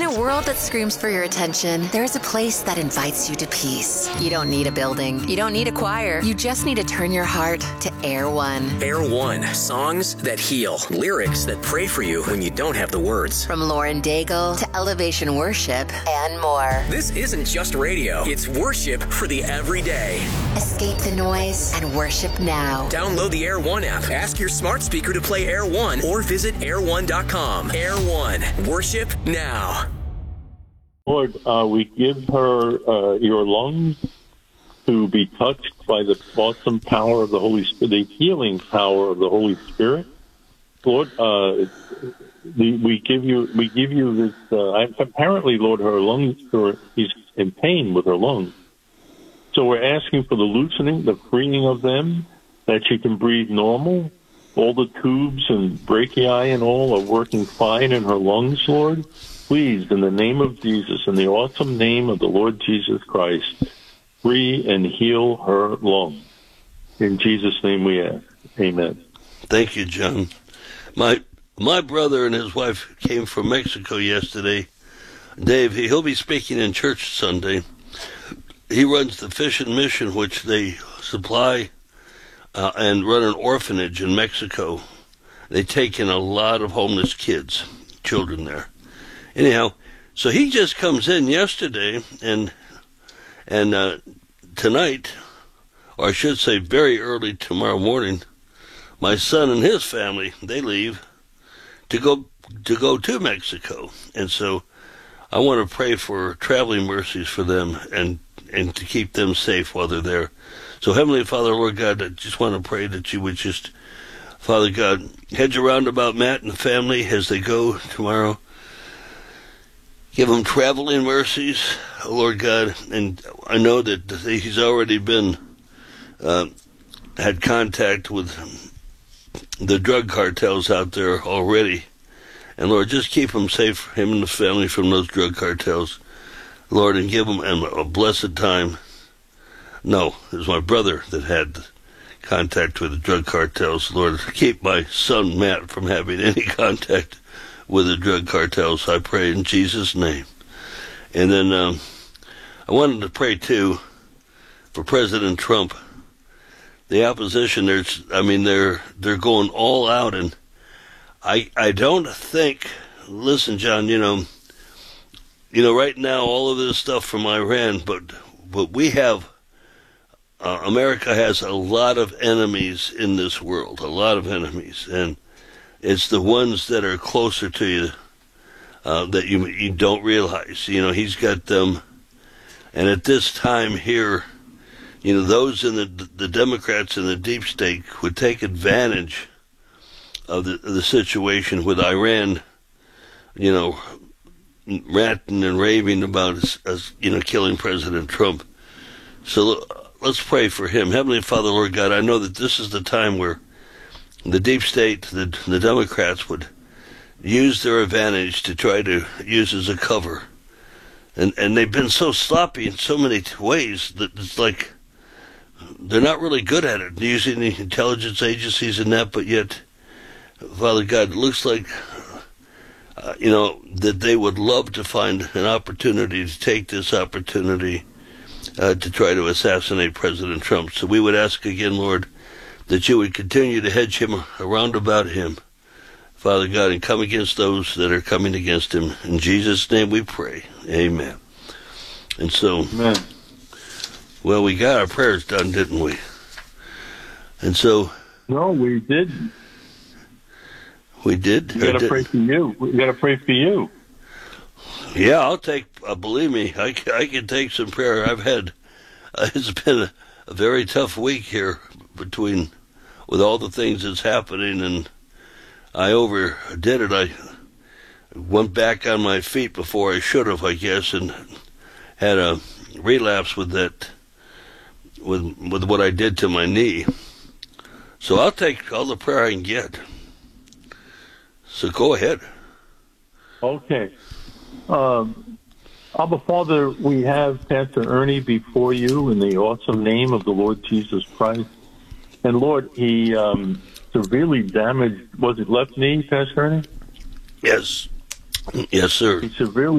a world that screams for your attention, there's a place that invites you to peace. You don't need a building. You don't need a choir. You just need to turn your heart to Air One. Air One. Songs that heal. Lyrics that pray for you when you don't have the words. From Lauren Daigle to Elevation Worship and more. This isn't just radio. It's worship for the everyday. Escape the noise and worship now. Download the Air One app. Ask your smart speaker to play Air One or visit air1.com. Air One. Worship now. Lord, we give her your lungs to be touched by the awesome power of the Holy Spirit, the healing power of the Holy Spirit. Lord, we give you this. Apparently, Lord, her lungs, she's in pain with her lungs. So we're asking for the loosening, the freeing of them, that she can breathe normal. All the tubes and brachii and all are working fine in her lungs, Lord. Please, in the name of Jesus, in the awesome name of the Lord Jesus Christ, free and heal her lungs. In Jesus' name we ask. Amen. Thank you, John. My brother and his wife came from Mexico yesterday. Dave, he'll be speaking in church Sunday. He runs the Fish and Mission, which they supply and run an orphanage in Mexico. They take in a lot of homeless kids, children there. Anyhow, so he just comes in yesterday, and tonight, or I should say very early tomorrow morning, my son and his family, they leave to go to Mexico. And so I want to pray for traveling mercies for them and to keep them safe while they're there. So Heavenly Father, Lord God, I just want to pray that you would just, Father God, hedge around about Matt and the family as they go tomorrow. Give them traveling mercies, Lord God. And I know that he's already been, had contact with the drug cartels out there already. And Lord, just keep him safe, him and the family, from those drug cartels, Lord, and give them a blessed time. No, it was my brother that had contact with the drug cartels. Lord, keep my son Matt from having any contact with the drug cartels, I pray in Jesus' name. And then I wanted to pray, too, for President Trump. The opposition, they're going all out, and I don't think, listen, John, you know, right now all of this stuff from Iran, but we have, America has a lot of enemies in this world, a lot of enemies, and it's the ones that are closer to you that you don't realize. You know, he's got them, and at this time here, you know, those in the Democrats in the deep state would take advantage of the situation with Iran, you know, ranting and raving about us, you know, killing President Trump. So let's pray for him. Heavenly Father, Lord God, I know that this is the time where the deep state, the Democrats, would use their advantage to try to use as a cover. And they've been so sloppy in so many ways that it's like they're not really good at it, using the intelligence agencies and that, but yet, Father God, it looks like, you know, that they would love to find an opportunity to take this opportunity to try to assassinate President Trump. So we would ask again, Lord, that you would continue to hedge him around about him, Father God, and come against those that are coming against him. In Jesus' name we pray. Amen. And so, Amen. Well, we got our prayers done, didn't we? And so... No, we didn't. We did? We got to pray for you. We got to pray for you. Yeah, I'll take, believe me, I can take some prayer. I've had, it's been a very tough week here with all the things that's happening, and I overdid it. I went back on my feet before I should have, I guess, and had a relapse with that, with what I did to my knee. So I'll take all the prayer I can get. So go ahead. Okay. Abba Father, we have Pastor Ernie before you in the awesome name of the Lord Jesus Christ. And Lord, he severely damaged, was it left knee, Pastor Ernie? Yes. Yes, sir. He severely